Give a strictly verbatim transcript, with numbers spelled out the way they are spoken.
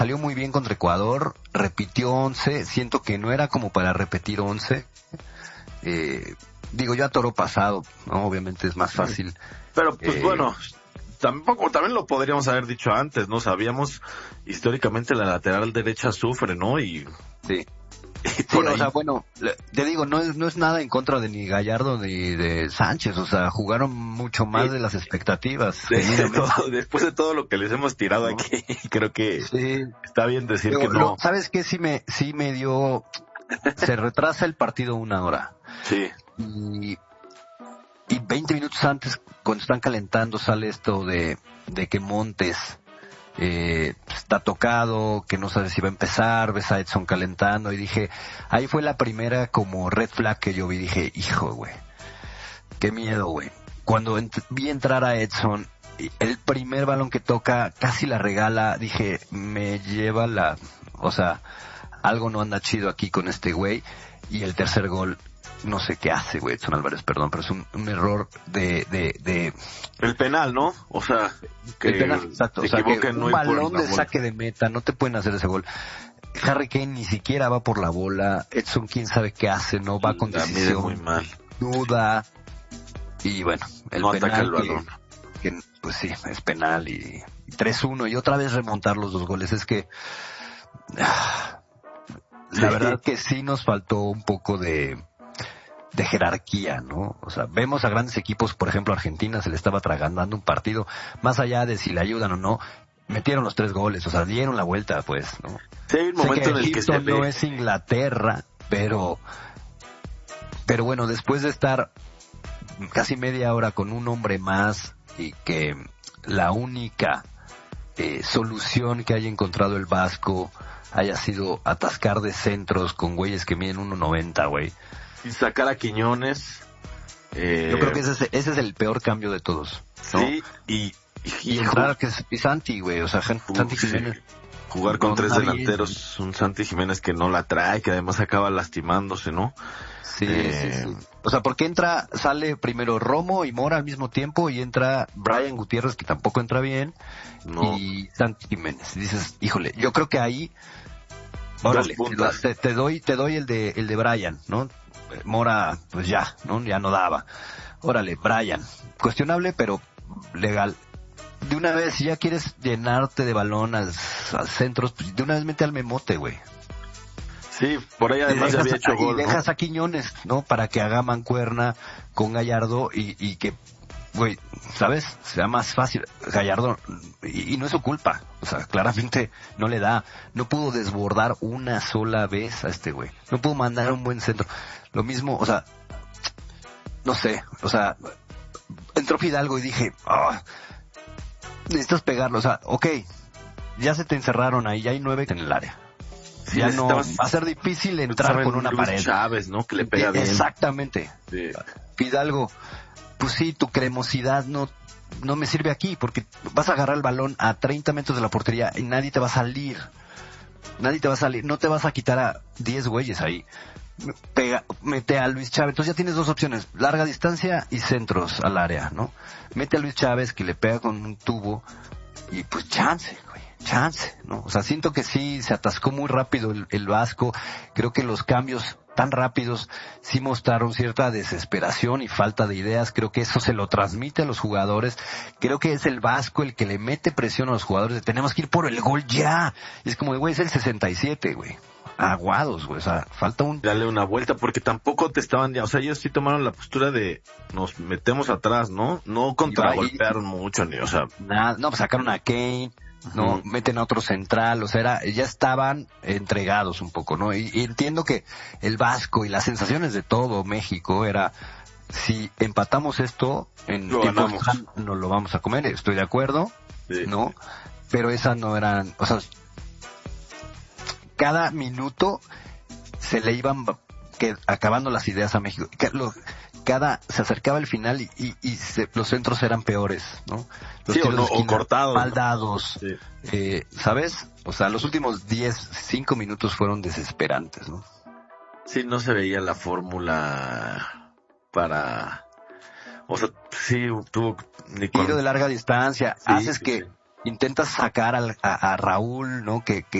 salió muy bien contra Ecuador, repitió once, siento que no era como para repetir once. Eh, digo, ya toro pasado, ¿no? Obviamente es más fácil. Pero pues eh, bueno, tampoco, también lo podríamos haber dicho antes, ¿no? Sabíamos, históricamente la lateral derecha sufre, ¿no? Y sí. y Sí, por o ahí, sea, bueno, le- te digo, no es, no es nada en contra de ni Gallardo ni de Sánchez, o sea, jugaron mucho más Sí. de las expectativas, de- de genuinamente, todo- después de todo lo que les hemos tirado ¿no? aquí, creo que Sí. está bien decir Pero, que lo- no. ¿sabes qué? Sí me, sí me dio, se retrasa el partido una hora. Sí, Y, y veinte minutos antes, cuando están calentando, sale esto de, de que Montes eh, está tocado, que no sabe si va a empezar, ves a Edson calentando, y dije, ahí fue la primera como red flag que yo vi, dije, hijo, güey, qué miedo, güey. Cuando ent- vi entrar a Edson, y el primer balón que toca, casi la regala, dije, me lleva la, o sea, algo no anda chido aquí con este güey, y el tercer gol, no sé qué hace, güey, Edson Álvarez, perdón, pero es un, un error de, de, de, el penal, ¿no? O sea, que el penal, exacto, te o sea, que equivoquen, no un ir por balón la de bola. saque de meta, no te pueden hacer ese gol. Harry Kane ni siquiera va por la bola, Edson quién sabe qué hace, no va con La mide decisión, muy mal. duda, y bueno, el No penal ataca el que- balón. que, pues sí, es penal y, y tres uno y otra vez remontar los dos goles, es que ah, la Sí. verdad que sí nos faltó un poco de de jerarquía, ¿no? O sea, vemos a grandes equipos, por ejemplo, Argentina se le estaba tragando un partido, más allá de si le ayudan o no, metieron los tres goles, o sea, dieron la vuelta, pues, ¿no? Sí, hay un Sé momento que en el que Egipto se no ve. es Inglaterra, pero, pero bueno, después de estar casi media hora con un hombre más y que la única eh, solución que haya encontrado el Vasco haya sido atascar de centros con güeyes que miden uno noventa, güey. Y sacar a Quiñones. Eh, Yo creo que ese es, ese es el peor cambio de todos, ¿no? Sí, y, y, Y entrar que es y Santi, güey, o sea, Jan- Uf, Santi sí. Jiménez. Jugar con No, tres nadie- delanteros, un Santi Jiménez que no la trae, que además acaba lastimándose, ¿no? Sí, Eh, sí, sí. O sea, porque entra, sale primero Romo y Mora al mismo tiempo y entra Brian Gutiérrez, que tampoco entra bien, No. y Santi Jiménez. Y dices, híjole, yo creo que ahí, órale, puntas. te, te doy, te doy el de, el de Brian, ¿no? Mora, pues ya, ¿no? Ya no daba. Órale, Brian, cuestionable, pero legal. De una vez, si ya quieres llenarte de balón al, al centros, pues de una vez mete al Memote, güey. Sí, por ahí Y además ya dejas, había hecho a, gol, y ¿no? dejas a Quiñones, ¿no? Para que haga mancuerna con Gallardo y, y que, güey, ¿sabes? Sea más fácil. Gallardo, y, y no es su culpa. O sea, claramente no le da. No pudo desbordar una sola vez a este güey. No pudo mandar un buen centro. Lo mismo, o sea, no sé, o sea, entró Fidalgo y dije, ah, necesitas pegarlo. O sea, ok, ya se te encerraron ahí, ya hay nueve en el área. Sí, Ya no, necesitabas- va a ser difícil entrar Saben con una Luis pared. Chávez, ¿no? Que le pega bien. Exactamente. Sí. Fidalgo, pues sí, tu cremosidad no, no me sirve aquí porque vas a agarrar el balón a treinta metros de la portería y nadie te va a salir. Nadie te va a salir, no te vas a quitar a diez güeyes ahí. Pega, mete a Luis Chávez, entonces ya tienes dos opciones, larga distancia y centros al área, ¿no? Mete a Luis Chávez que le pega con un tubo y pues chance, güey, chance, ¿no? O sea, siento que sí se atascó muy rápido el, el Vasco, creo que los cambios tan rápidos sí mostraron cierta desesperación y falta de ideas, creo que eso se lo transmite a los jugadores, creo que es el Vasco el que le mete presión a los jugadores de tenemos que ir por el gol ya, y es como de güey, es el sesenta y siete, güey, aguados, güey, o sea, falta un... Dale una vuelta, porque tampoco te estaban ya, o sea, ellos sí tomaron la postura de nos metemos atrás, ¿no? No contragolpearon mucho, ni, o sea, Nada, no, pues sacaron a Kane, ¿no? Ujú. Meten a otro central, o sea, era, ya estaban entregados un poco, ¿no? Y, y entiendo que el Vasco y las sensaciones de todo México era, si empatamos esto, en Lo tiempo ganamos. extra nos lo vamos a comer, estoy de acuerdo, sí. ¿no? Pero esas no eran, o sea, cada minuto se le iban que, acabando las ideas a México. Ca- lo- Cada, se acercaba el final y, y, y se- los centros eran peores, ¿no? Los Sí, o tiros no- de esquina o cortados, mal ¿no? dados, Sí. eh, ¿sabes? O sea, los últimos diez, cinco minutos fueron desesperantes, ¿no? Sí, no se veía la fórmula para, o sea, sí tuvo ni con- Tiro de larga distancia, Sí, haces sí, que sí. intentas sacar al- a, a Raúl, ¿no? Que, que